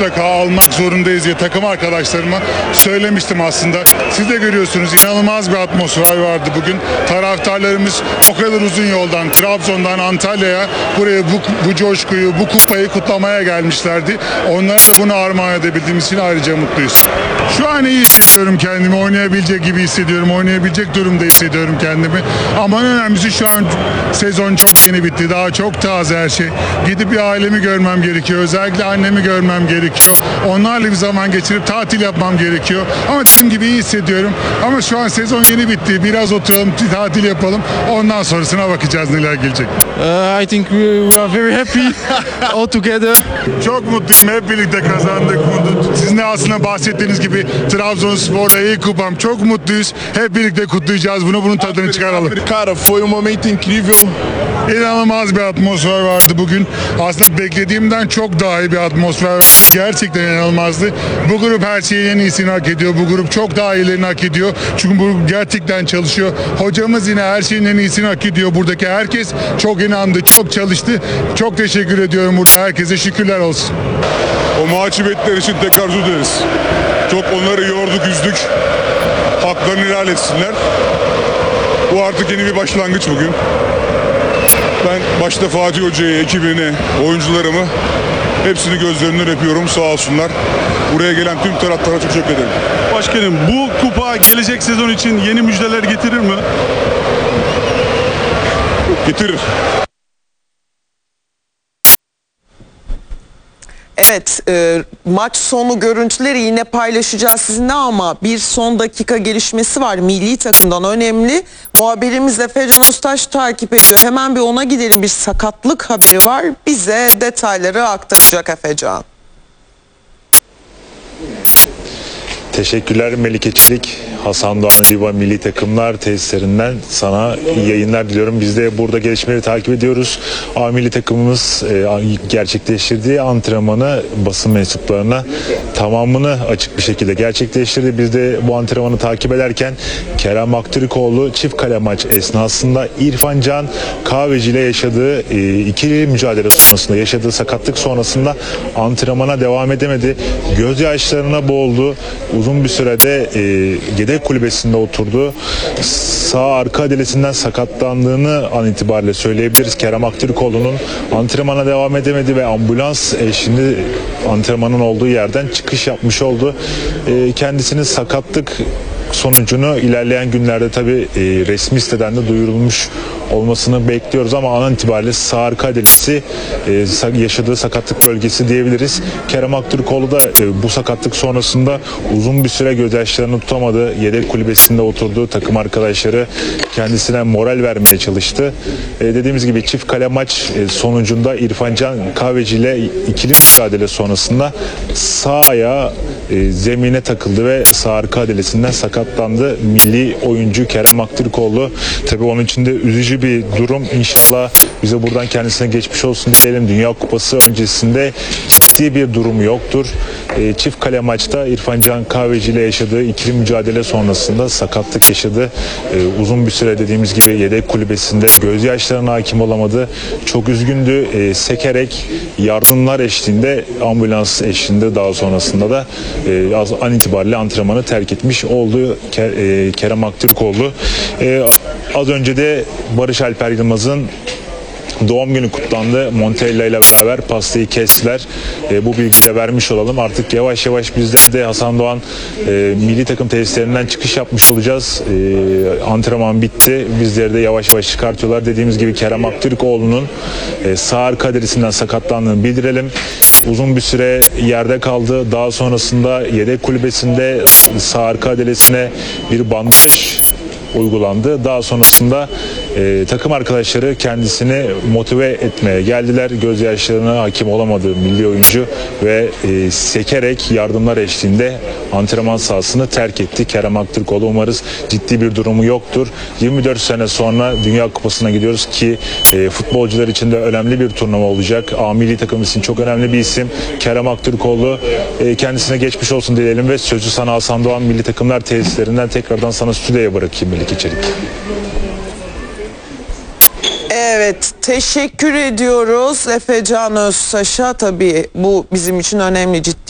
mutlaka almak zorundayız diye takım arkadaşlarıma söylemiştim aslında. Siz de görüyorsunuz, inanılmaz bir atmosfer vardı bugün. Taraftarlarımız o kadar uzun yoldan, Trabzon'dan Antalya'ya buraya bu coşkuyu, bu kupayı kutlamaya gelmişlerdi. Onlara bunu armağan edebildiğimiz için ayrıca mutluyuz. Şu an iyi hissediyorum kendimi, oynayabilecek gibi hissediyorum, oynayabilecek durumda hissediyorum kendimi. Ama en önemlisi şu an sezon çok yeni bitti, daha çok taze her şey. Gidip bir ailemi görmem gerekiyor, özellikle annemi görmem gerekiyor. Onlarla bir zaman geçirip tatil yapmam gerekiyor. Ama dediğim gibi iyi hissediyorum. Ama şu an sezon yeni bitti, biraz oturalım, tatil yapalım. Ondan sonrasına bakacağız neler gelecek. I think we are very happy all together. Çok mutluyum, hep birlikte kazandık. Sizin de aslında bahsettiğiniz gibi Trabzonspor'la iyi kupam. Çok mutluyuz. Hep birlikte kutlayacağız bunu. Bunun tadını çıkaralım. Cara, foi momento incrível. İnanılmaz bir atmosfer vardı bugün. Aslında beklediğimden çok daha iyi bir atmosfer vardı. Gerçekten inanılmazdı. Bu grup her şeyin en iyisini hak ediyor. Bu grup çok daha iyilerini hak ediyor. Çünkü bu grup gerçekten çalışıyor. Hocamız yine her şeyin en iyisini hak ediyor. Buradaki herkes çok inandı, çok çalıştı. Çok teşekkür ediyorum burada herkese. Şükürler olsun. O mahcubiyetler için tekrar özür dileriz. Çok onları yorduk, üzdük. Haklarını helal etsinler. Bu artık yeni bir başlangıç bugün. Ben başta Fatih Hoca'yı, ekibini, oyuncularımı hepsini gözlerinden öpüyorum. Sağ olsunlar. Buraya gelen tüm taraftarlara çok teşekkür ederim. Başkanım, bu kupa gelecek sezon için yeni müjdeler getirir mi? Getirir. Evet, maç sonu görüntüleri yine paylaşacağız sizinle ama bir son dakika gelişmesi var milli takımdan önemli. Muhabirimiz Efecan Öztaş takip ediyor. Hemen bir ona gidelim, bir sakatlık haberi var. Bize detayları aktaracak Efecan. Teşekkürler Melike Çelik, Hasan Doğan Liva Milli Takımlar tesislerinden sana iyi yayınlar diliyorum. Biz de burada gelişmeleri takip ediyoruz. A milli takımımız gerçekleştirdiği antrenmanı basın mensuplarına tamamını açık bir şekilde gerçekleştirdi. Biz de bu antrenmanı takip ederken Kerem Aktürkoğlu çift kale maç esnasında İrfan Can Kahveci ile yaşadığı ikili mücadele sonrasında yaşadığı sakatlık sonrasında antrenmana devam edemedi. Gözyaşlarına boğuldu. Uzun bir sürede yedek kulübesinde oturdu. Sağ arka adalesinden sakatlandığını an itibariyle söyleyebiliriz. Kerem Aktürkoğlu'nun antrenmana devam edemedi ve ambulans eşliğinde antrenmanın olduğu yerden çıkış yapmış oldu. Kendisinin sakatlık sonucunu ilerleyen günlerde tabii resmi siteden de duyurulmuş olmasını bekliyoruz ama an itibariyle sağ arka adalesi yaşadığı sakatlık bölgesi diyebiliriz. Kerem Aktürkoğlu da bu sakatlık sonrasında uzun bir süre gözyaşlarını tutamadı. Yedek kulübesinde oturduğu takım arkadaşları kendisine moral vermeye çalıştı. Dediğimiz gibi çift kale maç sonucunda İrfan Can Kahveci ile ikili mücadele sonrasında sağ ayağı zemine takıldı ve sağ arka adalesinden sakatlandı. Milli oyuncu Kerem Aktürkoğlu. Tabii onun için de üzücü bir durum. İnşallah bize buradan kendisine geçmiş olsun diyelim. Dünya Kupası öncesinde ciddi bir durum yoktur. Çift kale maçta İrfan Can Kahveci ile yaşadığı ikili mücadele sonrasında sakatlık yaşadı. Uzun bir süre dediğimiz gibi yedek kulübesinde gözyaşlarına hakim olamadı. Çok üzgündü. Sekerek yardımlar eşliğinde, ambulans eşliğinde daha sonrasında da an itibariyle antrenmanı terk etmiş oldu Kerem Aktürkoğlu. Az önce de Barış Alper Yılmaz'ın doğum günü kutlandı. Montella ile beraber pastayı kestiler. Bu bilgiyi de vermiş olalım. Artık yavaş yavaş bizler de Hasan Doğan milli takım tesislerinden çıkış yapmış olacağız. Antrenman bitti. Bizleri de yavaş yavaş çıkartıyorlar. Dediğimiz gibi Kerem Aktürkoğlu'nun sağ arka adalesinden sakatlandığını bildirelim. Uzun bir süre yerde kaldı. Daha sonrasında yedek kulübesinde sağ arka adalesine bir bandaj uygulandı. Daha sonrasında takım arkadaşları kendisini motive etmeye geldiler. Gözyaşlarına hakim olamadığı milli oyuncu ve sekerek yardımlar eşliğinde antrenman sahasını terk etti. Kerem Aktürkoğlu, umarız ciddi bir durumu yoktur. 24 sene sonra Dünya Kupası'na gidiyoruz ki futbolcular için de önemli bir turnuva olacak. A milli takım için çok önemli bir isim. Kerem Aktürkoğlu, kendisine geçmiş olsun diyelim ve sözü sana Hasan Doğan milli takımlar tesislerinden tekrardan sana stüdyoya bırakayım Melike Çelik. Evet, teşekkür ediyoruz Efecan Öztaş'a. Tabii bu bizim için önemli, ciddi